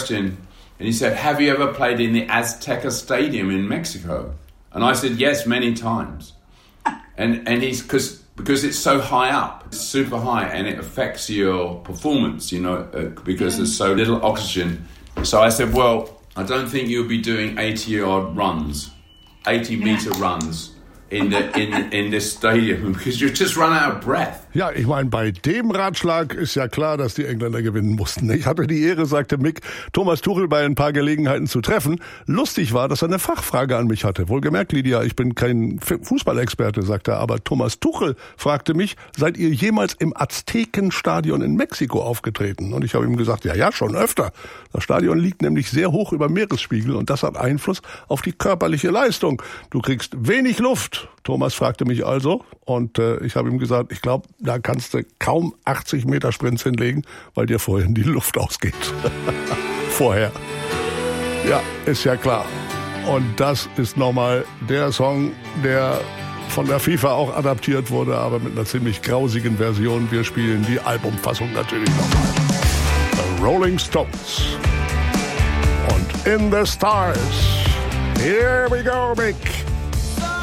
question, and he said, "Have you ever played in the Azteca Stadium in Mexico?" And I said, "Yes, many times." And he's because it's so high up, it's super high, and it affects your performance, because there's so little oxygen. So I said, "Well, I don't think you'll be doing 80-yard runs, 80-meter runs in this stadium because you just run out of breath." Ja, ich meine, bei dem Ratschlag ist ja klar, dass die Engländer gewinnen mussten. Ich hatte die Ehre, sagte Mick, Thomas Tuchel bei ein paar Gelegenheiten zu treffen. Lustig war, dass er eine Fachfrage an mich hatte. Wohlgemerkt, Lydia, ich bin kein Fußballexperte, sagte er, aber Thomas Tuchel fragte mich, seid ihr jemals im Aztekenstadion in Mexiko aufgetreten? Und ich habe ihm gesagt, ja, schon öfter. Das Stadion liegt nämlich sehr hoch über Meeresspiegel und das hat Einfluss auf die körperliche Leistung. Du kriegst wenig Luft. Thomas fragte mich also und ich habe ihm gesagt, ich glaube, da kannst du kaum 80 Meter Sprints hinlegen, weil dir vorhin die Luft ausgeht. Vorher. Ja, ist ja klar. Und das ist nochmal der Song, der von der FIFA auch adaptiert wurde, aber mit einer ziemlich grausigen Version. Wir spielen die Albumfassung natürlich nochmal. The Rolling Stones. Und In the Stars. Here we go, Mick.